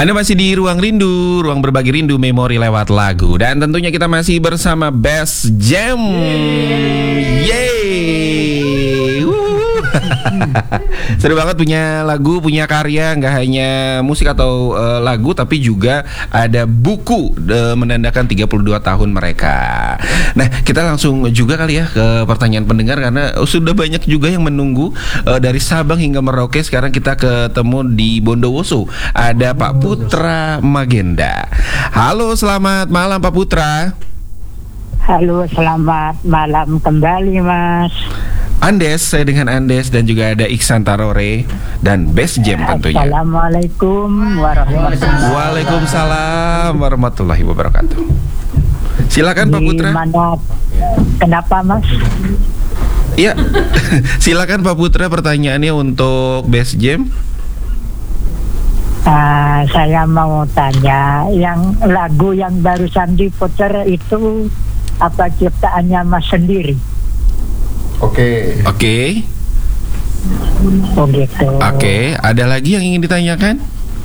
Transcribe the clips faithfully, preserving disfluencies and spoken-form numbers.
Anda masih di Ruang Rindu, ruang berbagi rindu memori lewat lagu. Dan tentunya kita masih bersama Best Jam. Yeay. Seru banget punya lagu, punya karya. Nggak hanya musik atau uh, lagu, tapi juga ada buku uh, menandakan tiga puluh dua tahun mereka. Nah, kita langsung juga kali ya ke pertanyaan pendengar, karena sudah banyak juga yang menunggu uh, dari Sabang hingga Merauke. Sekarang kita ketemu di Bondowoso. Ada Pak Putra Magenda. Halo, selamat malam Pak Putra. Halo, selamat malam kembali Mas Andes, saya dengan Andes, dan juga ada Iksan Tarore dan Best Jam tentunya. Assalamualaikum warahmatullahi wabarakatuh. Waalaikumsalam warahmatullahi wabarakatuh. Silakan Pak Putra. Gimana? Kenapa Mas? Iya. Silakan Pak Putra, pertanyaannya untuk Best Jam. Uh, saya mau tanya, yang lagu yang barusan diputar itu apa ciptaannya Mas sendiri? Oke. Oke. Okay. Oh gitu. Oke, okay. Ada lagi yang ingin ditanyakan?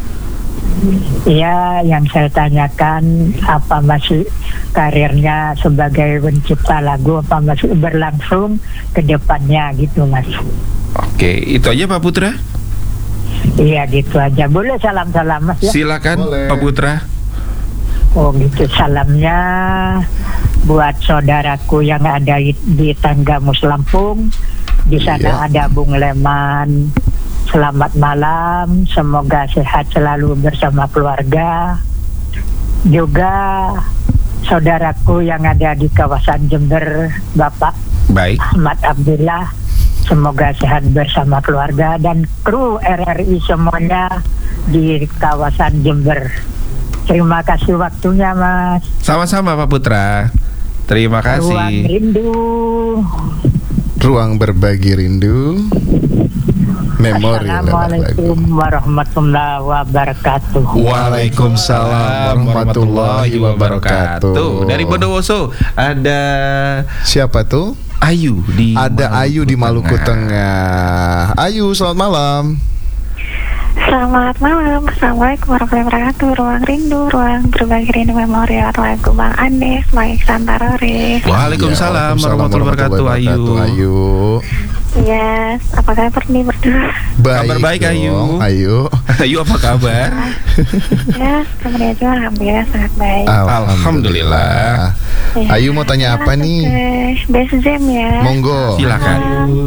Iya, yang saya tanyakan, apa masih karirnya sebagai pencipta lagu, apa masih berlangsung ke depannya gitu Mas? Oke, okay. Itu aja Pak Putra? Iya, gitu aja. Boleh salam-salam Mas ya? Silakan. Boleh. Pak Putra. Oh gitu, salamnya buat saudaraku yang ada di Tanggamus Lampung. Di sana iya. Ada Bung Leman. Selamat malam, semoga sehat selalu bersama keluarga. Juga saudaraku yang ada di kawasan Jember, Bapak Baik. Ahmad Abdullah, semoga sehat bersama keluarga, dan kru R R I semuanya di kawasan Jember. Terima kasih waktunya Mas. Sama-sama Pak Putra. Terima kasih. Ruang Rindu, ruang berbagi rindu memori lewat lagu. Assalamualaikum warahmatullahi wabarakatuh. Waalaikumsalam warahmatullahi wabarakatuh. Dari Bondowoso ada siapa tuh? Ayu di Ada Maluku Ayu di Maluku Tengah. Tengah. Ayu, selamat malam. Selamat malam, assalamualaikum warahmatullahi wabarakatuh. Ruang Rindu, ruang berbagi rindu memori lagu Bang Andes, Bang Iksan Tarore. Waalaikumsalam warahmatullahi wabarakatuh. Ayu. Ayu. Yes, apa kabar nih berdua? Baik, kabar baik dong. Ayu. Ayu. Ayu apa kabar? Ya, kabarnya juga alhamdulillah sangat baik. Alhamdulillah. Ya, Ayu mau tanya apa nih? Best Jam ya. Monggo. Silakan.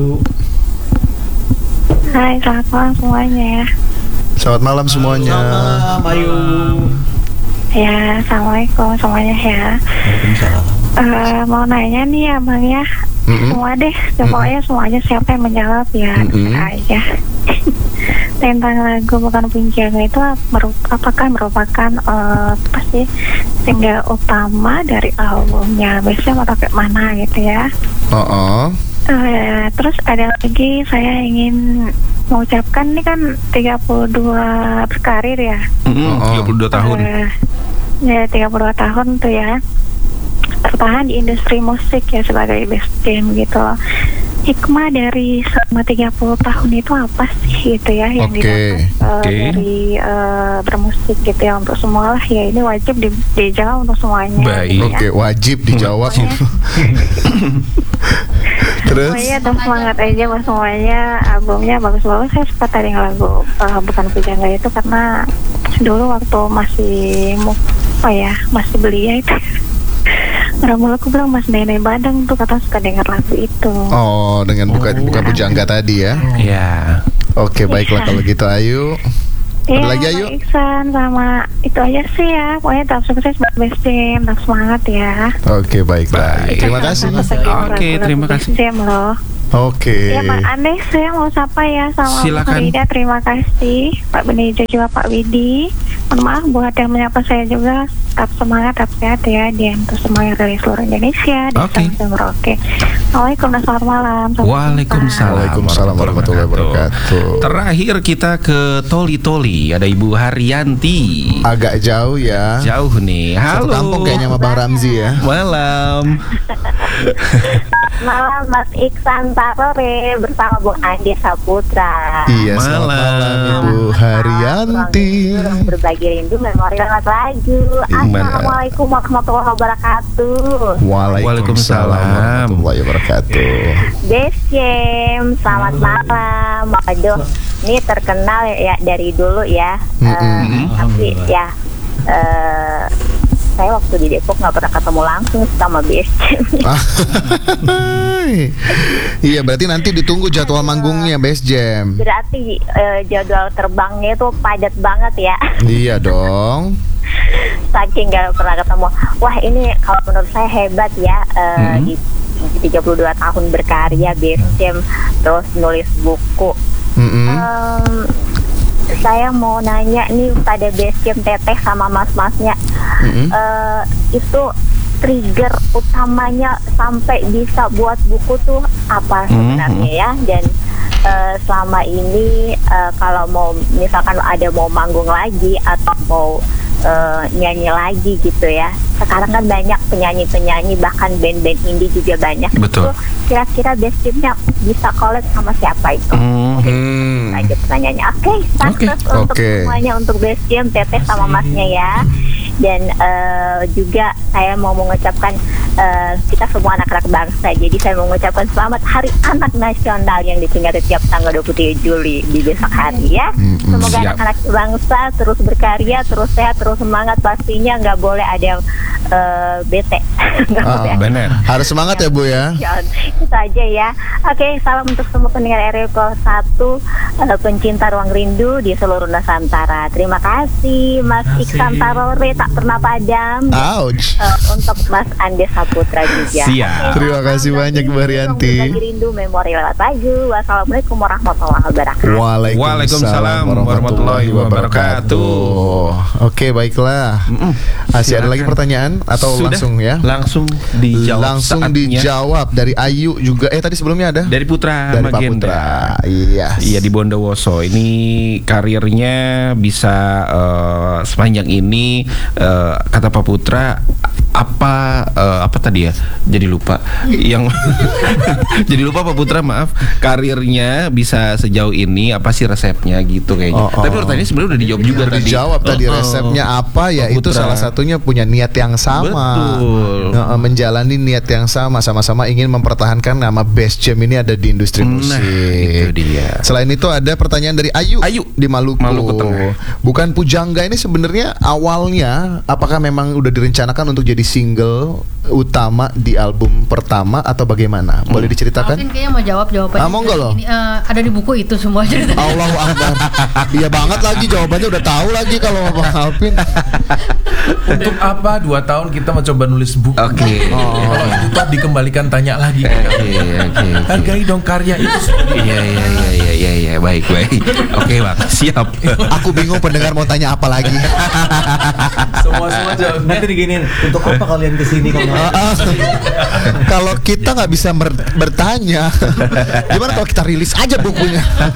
Hai, selamat malam semuanya ya. Selamat malam semuanya. Selamat malam Ayu. Ya, assalamualaikum semuanya ya. Uh, mau nanya nih abang ya. Mm-hmm. Semua deh, pokoknya mm-hmm. semuanya siapa yang menjawab ya, mm-hmm. aja. Tentang lagu Bukan Punjaga itu merup- apakah merupakan uh, pasti single utama dari albumnya? Biasanya mau kayak mana gitu ya? Uh-uh. Uh, terus ada lagi, saya ingin mengucapkan ini kan tiga puluh dua berkarir ya. Mm-hmm. tiga puluh dua tahun. Uh, ya tiga puluh dua tahun tuh ya. Bertahan di industri musik ya sebagai Best Jam gitu loh. Hikmah dari selama tiga puluh tahun itu apa sih gitu ya yang okay. didapat uh, okay. dari uh, bermusik gitu ya, untuk semua lah ya, ini wajib di, dijawab untuk semuanya. Baik. Gitu Oke, okay, ya. wajib dijawab. Terus? Semuanya dan semangat aja buat semuanya, albumnya bagus-bagus. Saya suka tadi lagu uh, Bukan Pujangga itu karena dulu waktu masih apa ya masih belia itu. Orang Maluku bilang Mas Nenek Badang tuh kata suka dengar lagu itu. Oh, dengan buka oh. buka pujangga tadi ya. Iya. Oke, okay, baiklah kalau gitu Ayu. Ada ya, lagi Ayu? Iksan sama itu aja sih ya. Pokoknya tetap sukses buat Best Jam, tetap semangat ya. Oke, okay, baiklah. Baik. Terima kasih. Oke, okay, terima kasih. Best Jam loh. Oke. Okay. Ya Pak Andes, saya mau sapa ya sama Silakan. Pak Rida, terima kasih. Pak Benejo juga Pak Widi. Mohon maaf buat yang menyapa saya juga. Tetap semangat, tetap sehat ya. Dia untuk semua yang dari seluruh Indonesia. Di Oke. Oke. Assalamualaikum dan selamat malam. Waalaikumsalam. Waalaikumsalam warahmatullahi wabarakatuh. Terakhir kita ke Toli Toli. Ada Ibu Haryanti. Agak jauh ya. Jauh nih. Halo. Satu kampung kayaknya sama Bang Ramzi ya. Malam. Selamat malam Mas Iksan Tarore bersama Bung Andi Saputra. Iya, selamat malam Ibu Haryanti. Ruang Berbagi Rindu Memori Lewat Lagu. Assalamualaikum warahmatullahi wabarakatuh. Waalaikumsalam warahmatullahi wabarakatuh. Desiem, selamat malam. Waduh, ini terkenal ya dari dulu ya. Mm-mm. Uh, tapi ya. Uh, saya waktu di Depok nggak pernah ketemu langsung sama B S Jam. Iya, berarti nanti ditunggu jadwal manggungnya B S Jam. Berarti uh, jadwal terbangnya itu padat banget ya. Iya dong. Saking nggak pernah ketemu. Wah, ini kalau menurut saya hebat ya. Uh, hmm. di, di tiga puluh dua tahun berkarya B S Jam, terus nulis buku. Mm-hmm. Um, saya mau nanya nih pada B S Jam Teteh sama mas-masnya, mm-hmm. uh, itu trigger utamanya sampai bisa buat buku tuh apa sebenarnya mm-hmm. ya? Dan uh, selama ini uh, kalau mau misalkan ada mau manggung lagi atau mau uh, nyanyi lagi gitu ya, sekarang kan banyak penyanyi-penyanyi bahkan band-band indie juga banyak. Betul. Itu kira-kira B S Jam-nya bisa collab sama siapa itu? Hmm. Aja pertanyaannya. Oke, okay, sukses okay. untuk okay. semuanya, untuk B S Jam, Teteh sama Masnya ya. Dan uh, juga saya mau mengucapkan uh, kita semua anak-anak bangsa. Jadi saya mau mengucapkan selamat Hari Anak Nasional yang diperingati tiap tanggal dua puluh tiga Juli di besok hari ya. Mm-hmm. Semoga Siap. anak-anak bangsa terus berkarya, terus sehat, terus semangat. Pastinya nggak boleh ada yang uh, bete. Nggak Ah, boleh. Benar. Harus semangat ya Bu ya. Itu aja ya. Oke, salam untuk semua pendengar R R I satu, uh, pencinta ruang rindu di seluruh Nusantara. Terima kasih Mas Iksan Tarore tak pernah padam. Ouch. Uh, untuk Mas Andes Saputra juga. Siap. Oke, Terima kasih salam banyak, dari Bu Haryanti. Ruang Berbagi Rindu Memori Lewat Lagu. Wassalamualaikum warahmatullahi wabarakatuh. Waalaikumsalam warahmatullahi wabarakatuh. Oke, baiklah. Masih ada lagi pertanyaan atau Sudah, langsung ya? Langsung dijawab. Langsung saatnya. dijawab dari Ayu juga. Eh tadi sebelumnya ada? Dari Putra Dari Pak Magenda. Putra. Iya. Iya, di Bondowoso. Ini karirnya bisa uh, sepanjang ini uh, kata Pak Putra apa uh, apa tadi ya? Jadi lupa. Yang jadi lupa Pak Putra, maaf. Karirnya bisa sejauh ini apa sih resepnya gitu kayaknya. Oh, oh. Tapi pertanyaannya sebenarnya udah dijawab juga Udah tadi. dijawab tadi Oh, oh. resepnya apa ya? Pak Itu Putra. salah satunya punya niat yang sama. Betul. Nah, menjalani niat yang sama, sama-sama ingin mempertahankan nama Best Jam ini ada di industri Nah, musik. itu dia. Selain itu ada pertanyaan dari Ayu, Ayu di Maluku. Maluku Tengah. Bukan Pujangga ini sebenarnya awalnya apakah memang udah direncanakan untuk jadi single utama di album pertama atau bagaimana? Boleh diceritakan? Alvin kayaknya mau jawab jawabannya. Ah, monggo loh. Ini, eh, ada di buku itu semua ceritanya. Allahu Akbar. Iya banget lagi jawabannya udah tahu lagi kalau Bang Alvin. Untuk apa dua tahun kita mencoba nulis buku? Oke. Kalau itu tak dikembalikan tanya lagi. Oke, oke. Hargai dong karya itu sendiri. Iya, iya, iya, iya, iya, iya, baik, baik. Oke, Bang. Siap. Aku bingung pendengar mau tanya apa lagi. Semua semua jawab. Nanti diginiin, untuk apa kalian kesini kalau Ah, ah. Kalau kita nggak bisa ber- bertanya, gimana kalau kita rilis aja bukunya?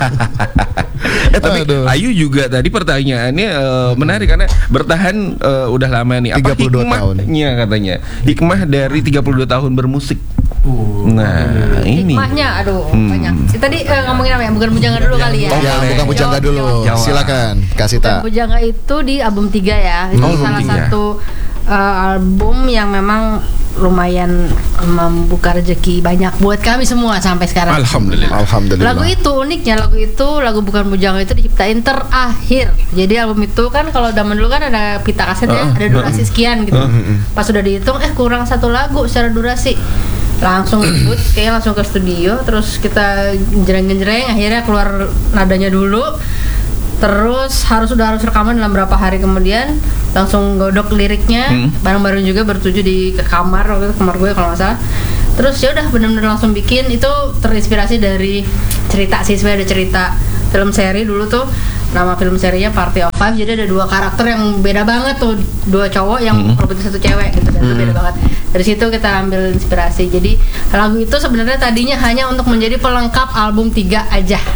Eh tapi Aduh. Ayu juga tadi pertanyaannya eh, menarik karena bertahan eh, udah lama nih. Apa tiga puluh dua tahun. hikmahnya katanya? Hikmah dari tiga puluh dua tahun bermusik. Nah, ini. Hikmahnya, aduh, Hmm. banyak. Tadi eh, ngomongin apa ya? Bukan Pujangga dulu kali ya. Oh, ya, boleh. bukan Pujangga Jawab, dulu. jawab. Silakan, kasih Bukan tak. Pujangga itu di album tiga ya. Itu Oh, album salah tiga. satu eh, album yang memang lumayan membuka rezeki banyak buat kami semua sampai sekarang. Alhamdulillah. Alhamdulillah. Lagu itu uniknya, lagu itu lagu Bukan Pujangga itu diciptain terakhir. Jadi album itu kan kalau zaman dulu kan ada pita kaset ya, ada durasi sekian gitu. Pas sudah dihitung eh kurang satu lagu secara durasi. Langsung ribut, kayak langsung ke studio, terus kita genjreng-genjreng, akhirnya keluar nadanya dulu. Terus harus udah harus rekaman dalam berapa hari kemudian, langsung godok liriknya, Hmm. bareng-bareng juga bertujuh di ke kamar waktu itu, kamar gue kalau nggak salah. Terus ya udah benar-benar langsung bikin. Itu terinspirasi dari cerita sih, sebenarnya ada cerita film seri dulu tuh, nama film serinya Party of Five. Jadi ada dua karakter yang beda banget tuh, dua cowok yang Hmm. merebut satu cewek gitu, dan itu beda banget. Dari situ kita ambil inspirasi. Jadi lagu itu sebenarnya tadinya hanya untuk menjadi pelengkap album tiga aja.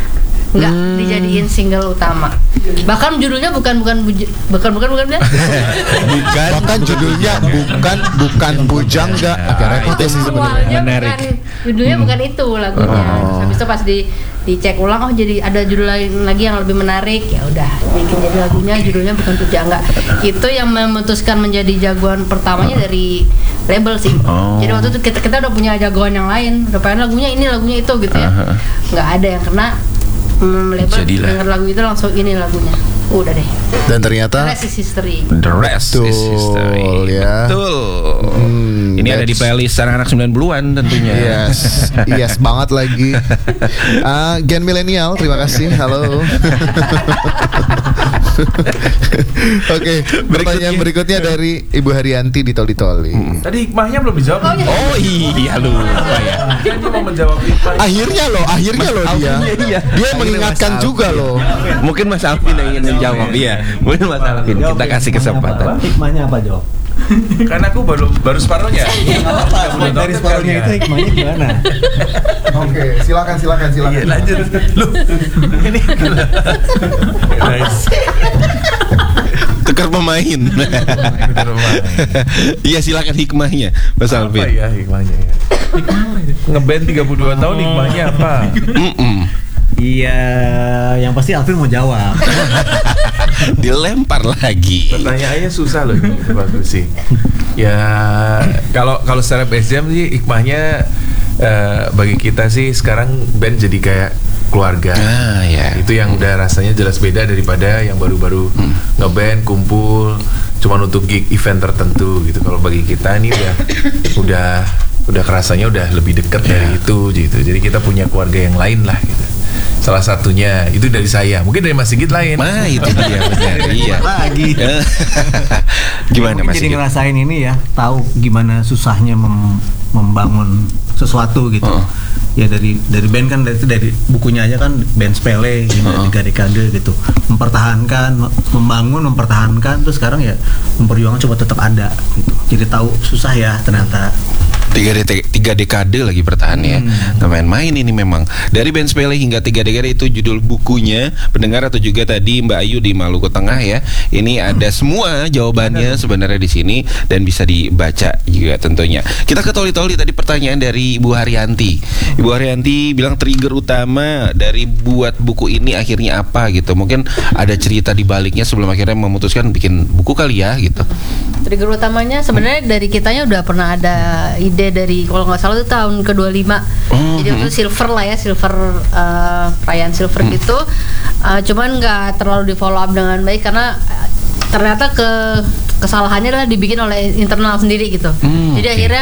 nggak hmm. dijadiin single utama. Bahkan judulnya bukan bukan buj- bukan bukan bukan bukan bahkan judulnya bukan bukan bujangga. Agak repot ya sih sebenarnya. Menarik. Bukan, judulnya hmm. bukan itu lagunya. Oh. Terus habis itu pas di dicek ulang, oh jadi ada judul lain lagi yang lebih menarik, ya udah bikin jadi lagunya judulnya bukan Pujangga. Itu yang memutuskan menjadi jagoan pertamanya dari label sih. Oh. Jadi waktu itu kita kita udah punya jagoan yang lain, udah pengen lagunya ini lagunya itu gitu ya. Uh-huh. Nggak ada yang kena mm, label denger lagu itu langsung ini lagunya. Udah deh. Dan ternyata The Rest is History. The Rest Betul, is History. Ya. Betul. Hmm, ini ada di playlist anak-anak sembilan puluhan tentunya. Yes. Yes banget lagi. uh, Gen milenial, terima kasih. Halo. Oke, okay, pertanyaan berikutnya dari Ibu Haryanti di Toli Toli. Hmm. Tadi hikmahnya belum dijawab. Oh, iya. Oh iya lupa ya. Dia mau menjawab hikmahnya. Akhirnya loh, akhirnya loh dia. Iya. Dia mengingatkan juga loh. Mungkin Mas Alvin yang ingin menjawab. Iya. Mungkin Mas Alvin kita kasih kesempatan. Hikmahnya apa jawab? Karena aku baru baru separuhnya. Dari separuhnya itu hikmahnya gimana? Oke, silakan silakan silakan. Iya, lanjut. Loh. Ini nice. Tukar pemain. Iya silakan hikmahnya Mas Alvin. Apa ya hikmahnya ya? Ngeband tiga puluh dua tahun hikmahnya apa? Iya, yang pasti Alvin mau jawab. Dilempar lagi. Pertanyaannya susah loh ini, bagus sih. Ya kalau kalau secara B S Jam sih hikmahnya uh, bagi kita sih sekarang band jadi kayak keluarga. Ah, ya. Itu yang udah rasanya jelas beda daripada yang baru-baru hmm. ngeband kumpul cuman untuk gig event tertentu gitu. Kalau bagi kita ini udah udah udah kerasanya udah lebih dekat yeah. dari itu gitu. Jadi kita punya keluarga yang lain lah gitu. Salah satunya itu dari saya, mungkin dari Mas Sigit lain. Nah itu dia benar. Iya. Lagi. Gimana Mas Sigit? Jadi Sigit? ngerasain ini ya, tahu gimana susahnya mem- membangun sesuatu gitu. Uh. Ya dari dari band kan dari itu dari bukunya aja kan band sepele gitu, uh. tiga dekade gitu. Mempertahankan, membangun, mempertahankan, terus sekarang ya memperjuangkan coba tetap ada gitu. Jadi tahu susah ya ternyata. Tiga, de- tiga dekade lagi bertahan ya. hmm. Nggak main-main ini memang. Dari band sepele hingga tiga dekade itu judul bukunya. Pendengar atau juga tadi Mbak Ayu di Maluku Tengah ya. Ini ada semua jawabannya sebenarnya di sini dan bisa dibaca juga tentunya. Kita ke Toli-Toli tadi pertanyaan dari Ibu Haryanti. Ibu Haryanti bilang trigger utama dari buat buku ini akhirnya apa gitu. Mungkin ada cerita di baliknya sebelum akhirnya memutuskan bikin buku kali ya gitu. Trigger utamanya sebenarnya dari kitanya udah pernah ada ide dari kalau nggak salah itu tahun ke dua puluh lima. Oh, jadi itu hmm. silver lah ya, silver uh, perayaan silver hmm. gitu. Uh, cuman nggak terlalu di follow up dengan baik karena uh, ternyata ke kesalahannya adalah dibikin oleh internal sendiri gitu. Hmm, jadi okay. akhirnya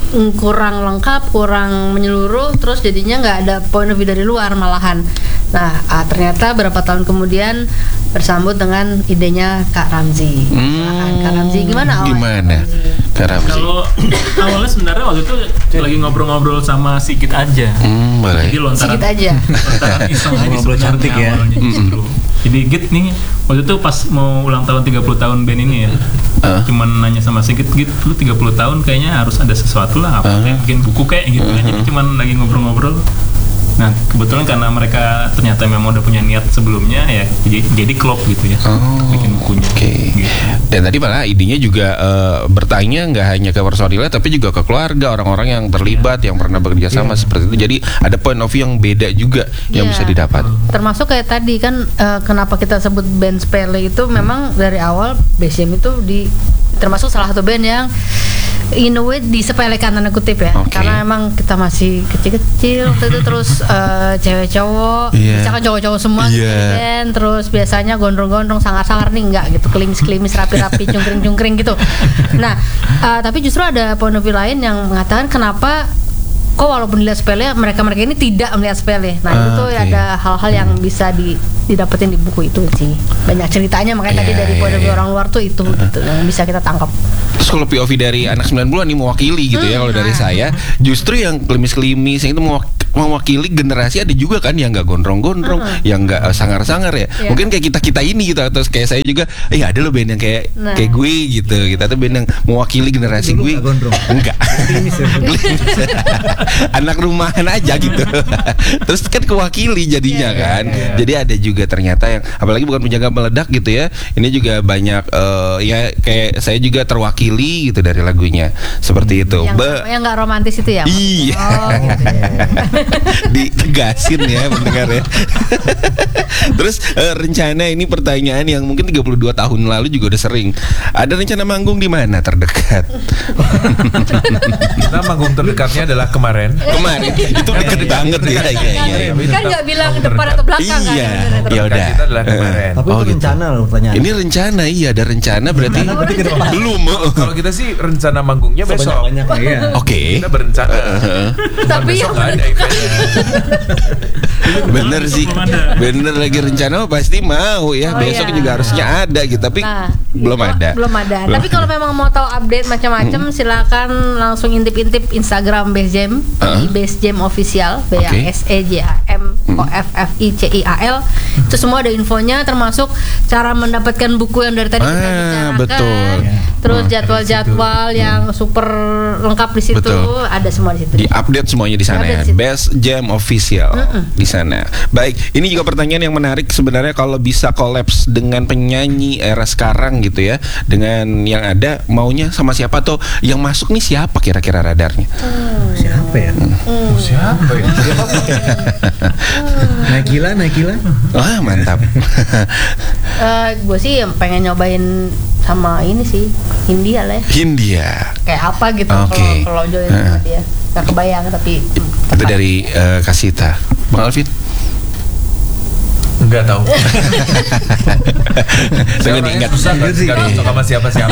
kurang lengkap, kurang menyeluruh, terus jadinya nggak ada point of view dari luar malahan. Nah uh, ternyata berapa tahun kemudian bersambut dengan idenya Kak Ramzi. Hmm, Kak Ramzi gimana? Gimana? Kak Ramzi. Kalau awalnya sebenarnya waktu itu lagi ngobrol-ngobrol sama Sigit aja. Hmm, boleh. Jadi lontaran. Sigit aja. Lontaran iseng aja ngobrol cantik ya. Gitu. Jadi Git nih waktu itu pas mau ulang tahun tiga puluh tahun band ini ya. Uh. Cuman nanya sama Sigit, Git lu tiga puluh tahun kayaknya harus ada sesuatu lah apa uh. kayak bikin buku kayak gitu. Uh-huh. Jadi cuman lagi ngobrol-ngobrol. Nah kebetulan karena mereka ternyata memang udah punya niat sebelumnya ya jadi, jadi klop gitu ya oh, bikin bukunya. Oke. Okay. Gitu. Dan tadi malah idenya juga uh, bertanya nggak hanya ke personilnya tapi juga ke keluarga orang-orang yang terlibat yeah. yang pernah bekerja sama yeah. seperti itu. Jadi ada point of view yang beda juga yeah. yang bisa didapat. Termasuk kayak tadi kan uh, kenapa kita sebut band sepele itu memang dari awal B S M itu di termasuk salah satu band yang in a way disepelekan tanda kutip ya okay. karena emang kita masih kecil-kecil waktu itu terus uh, cewek cowok yeah. misalkan cowok-cowok semua yeah. kan terus biasanya gondrong-gondrong sangar-sangar nih enggak gitu kelimis-kelimis rapi-rapi cungkring-cungkring gitu. Nah uh, tapi justru ada point of view lain yang mengatakan kenapa kok walaupun dilihat sepele mereka-mereka ini tidak melihat sepele. Nah uh, itu tuh okay. ada hal-hal yang bisa di, didapetin di buku itu sih. Banyak ceritanya makanya yeah, tadi dari point of view yeah. orang luar tuh itu uh. gitu yang bisa kita tangkap. Terus kalau P O V dari anak sembilan puluhan ini mewakili gitu hmm, ya kalau dari nah. saya justru yang kelimis-kelimis yang itu mewakili generasi ada juga kan yang nggak gondrong-gondrong, uh-huh. yang nggak uh, sangar-sangar ya. Yeah. Mungkin kayak kita-kita ini gitu atau kayak saya juga, eh ada loh band yang kayak nah. kayak gue gitu. Kita tuh band yang mewakili generasi gue. Gondrong. Enggak. Anak rumahan aja gitu. Terus kan kewakili jadinya kan. Jadi ada juga ternyata yang apalagi bukan penjaga meledak gitu ya. Ini juga banyak uh, ya kayak saya juga terwakili gitu dari lagunya. Seperti itu. Yang Be- yang nggak romantis itu ya? Iya. Oh, gitu. Ditegasin ya mendengar ya. Terus uh, rencana ini pertanyaan yang mungkin tiga puluh dua tahun lalu juga udah sering. Ada rencana manggung di mana terdekat? Kita manggung terdekatnya adalah kemarin. Kemarin itu deket banget ya. Iya iya. iya. Kan nggak bilang depan atau belakang kan? Iya. sebenarnya. Ya udah. Kita adalah kemarin. Tapi Oh, itu gitu. rencana loh pertanyaan. Ini rencana, iya ada rencana berarti Rencana berarti ke depan. belum. Kalau kita sih rencana manggungnya besok. Banyak ya. Oke. Kita berencana. Tapi besok yang nggak ada eventnya. Bener sih. Bener lagi rencana oh, pasti mau ya. Oh, Besok iya. juga harusnya ada gitu, tapi Nah, belum oh, ada. Belum ada. Tapi kalau memang mau tahu update macam-macam, silakan langsung intip-intip Instagram Base Jam Uh-huh. di Base Jam Official, B A Oke. S E J A M O F F I C I A L. Itu semua ada infonya, termasuk cara mendapatkan buku yang dari tadi kita Ah, bicarakan. betul. Terus Hmm. jadwal-jadwal yang super lengkap di situ, Betul. ada semua di situ. Di-update semuanya di sana Ada ya. di situ. Best Jam Official di sana. Baik, ini juga pertanyaan yang menarik sebenarnya kalau bisa kolaps dengan penyanyi era sekarang gitu ya, dengan yang ada maunya sama siapa atau yang masuk nih siapa kira-kira radarnya? Siapa ya? Oh, siapa ya? Nakila, Nakila. Wah, mantap. Eh, gue sih yang pengen nyobain sama ini sih Hindia lah ya. Hindia. Kayak apa gitu Oke. kalau kalau join sama Heeh. dia. Gak kebayang tapi hmm, Itu dari eh, Kasita. Bang Alvin? Enggak tahu. Saya nggak ingat. Susah kan? Enggak cocok sama siapa-siapa.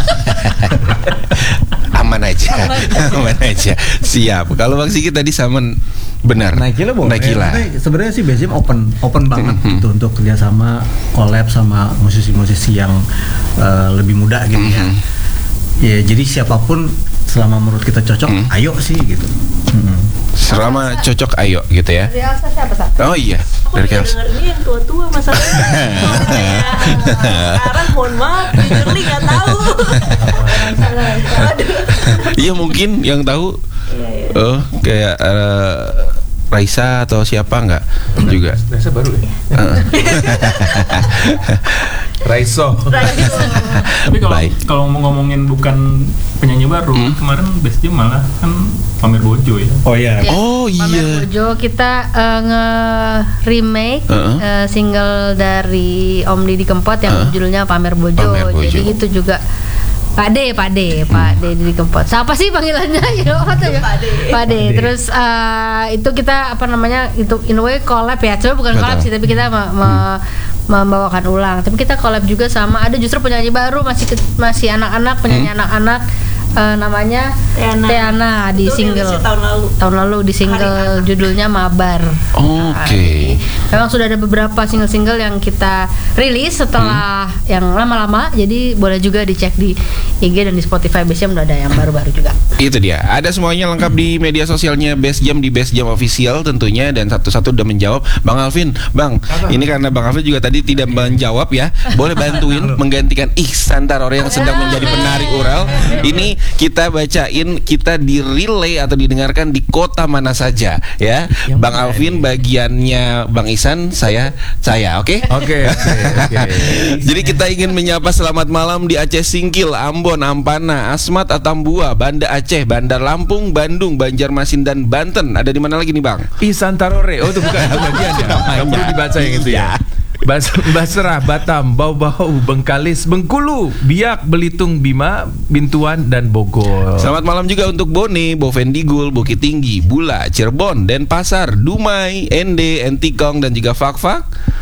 Aman aja, aman aja. Siap. Kalau Bang Sigit tadi sama benar. Nakila boleh. Nakila. Tapi sebenarnya sih Base Jam open open banget gitu untuk kerjasama collab sama musisi-musisi yang uh, lebih muda gitu ya. Ya jadi siapapun selama menurut kita cocok, ayo sih gitu. Mm-mm. Selama cocok ayo gitu ya. Dari Elsa siapa Sa? Oh iya, dari Kels. Dengernya yang tua-tua masalahnya. Sekarang mohon maaf, jujur nih nggak tahu. Iya mungkin yang tahu. Oh kayak eh, Raisa atau siapa nggak juga. Raisa baru ya? Heeh. Raiso. Tapi kalau Baik. kalau mau ngomongin bukan penyanyi baru, kemarin Base Jam malah kan pamer Bojo ya. Oh iya. Ya, Oh, Pamer iya. Bojo kita eh, nge-remake Heeh. eh, single dari Om Didi Kempot yang Heeh. judulnya Pamer Bojo. Pamer Bojo. Jadi itu juga Pak D, Pak D, Pak D Didi Kempot. Siapa sih panggilannya? Ya, apa tuh ya? Pak D. Pak D. Terus eh, itu kita apa namanya? Itu in a way collab ya. Coba bukan Betul. collab sih, tapi kita me- me- membawakan ulang. Tapi kita collab juga sama ada justru penyanyi baru masih ke- masih anak-anak, penyanyi anak-anak eh, namanya Teana. Teana di Itu single rilisnya tahun lalu. tahun lalu di single Hari judulnya Mabar. Oke. Nah, jadi memang sudah ada beberapa single-single yang kita rilis setelah yang lama-lama, jadi boleh juga dicek di I G dan di Spotify Base Jam udah ada yang baru-baru juga. Itu dia. Ada semuanya lengkap di media sosialnya Base Jam di Base Jam Official tentunya dan satu-satu udah menjawab. Bang Alvin, Bang, ini karena Bang Alvin juga tadi tidak menjawab ya. Boleh bantuin menggantikan Ihsan Tarore yang sedang menjadi penari ural. Ini kita bacain, kita di relay atau didengarkan di kota mana saja ya. Bang Alvin bagiannya Bang Ihsan, saya saya, oke? Oke, oke, oke. Jadi kita ingin menyapa selamat malam di Aceh Singkil, Ambon, Ampana, Asmat, Atambua, Banda Aceh, Bandar Lampung, Bandung, Banjarmasin dan Banten. Ada di mana lagi nih Bang? Ihsan Tarore. Oh, itu bukan itu bagian ya. Nggak perlu dibaca yang itu ya. Bas Basrah, Batam, Bau-Bau, Bengkalis, Bengkulu, Biak, Belitung, Bima, Bintuan dan Bogor. Selamat malam juga untuk Bone, Bovendigul, Bukit Tinggi, Bula, Cirebon, Denpasar, Dumai, Ende, Entikong dan juga Fakfak.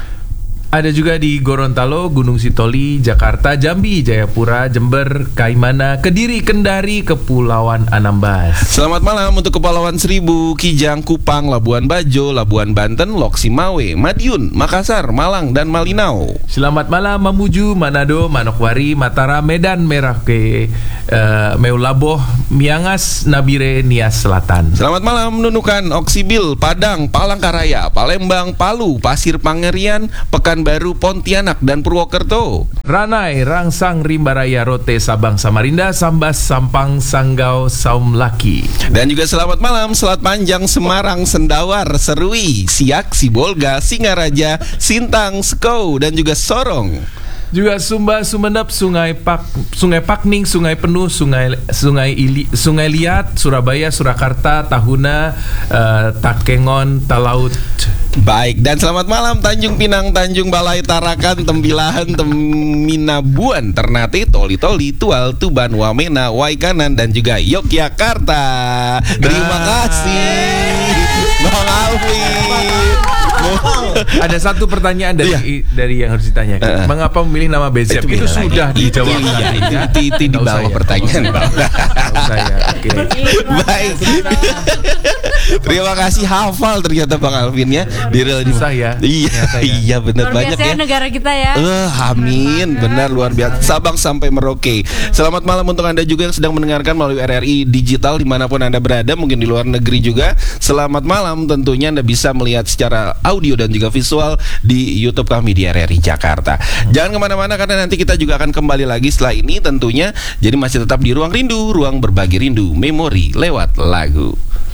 Ada juga di Gorontalo, Gunung Sitoli, Jakarta, Jambi, Jayapura, Jember, Kaimana, Kediri, Kendari, Kepulauan Anambas. Selamat malam untuk Kepulauan Seribu, Kijang, Kupang, Labuan Bajo, Labuan Banten, Loksimawe, Madiun, Makassar, Malang dan Malinau. Selamat malam Mamuju, Manado, Manokwari, Mataram, Medan, Merauke, uh, Meulaboh, Miangas, Nabire, Nias Selatan. Selamat malam Nunukan, Oksibil, Padang, Palangkaraya, Palembang, Palu, Pasir Pangerian, Pekanbaru Pekanbaru, Pontianak, dan Purwokerto. Ranai, Rangsang, Rimbaraya, Rote, Sabang, Samarinda, Sambas, Sampang, Sanggau, Saum Laki. Dan juga selamat malam, Selat Panjang, Semarang, Sendawar, Serui, Siak, Sibolga, Singaraja, Sintang, Sekou, dan juga Sorong. Juga Sumba, Sumenep, Sungai Pak, Sungai Pakning, Sungai Penuh, Sungai Sungai Ili, Sungai Liat, Surabaya, Surakarta, Tahuna, uh, Takengon, Talaut. Baik, dan selamat malam Tanjung Pinang, Tanjung Balai, Tarakan, Tembilahan, Teminabuan, Ternate, Toli Toli, Tual, Tuban, Wamena, Waikanan, dan juga Yogyakarta. Terima kasih Bang Alvin. Ada satu pertanyaan dari Iya. dari yang harus ditanyakan. Uh. Mengapa memilih nama Bezep? Itu, itu sudah dijawab. Itu, iya, itu, itu, itu di bawah pertanyaan. Saya. Oke. Baik. Terima kasih, hafal ternyata Bang Alvin ya. Di Susah ya. Iya, Ternyata ya. iya benar Luar banyak biasa ya. ya negara kita ya. Eh, amin, benar luar biasa. Sabang sampai Merauke. Selamat malam untuk Anda juga yang sedang mendengarkan melalui R R I Digital dimanapun Anda berada, mungkin di luar negeri juga. Selamat malam, tentunya Anda bisa melihat secara audio dan juga visual di YouTube kami di R R I Jakarta. Jangan kemana-mana karena nanti kita juga akan kembali lagi setelah ini tentunya. Jadi masih tetap di Ruang Rindu, ruang berbagi rindu, memori lewat lagu.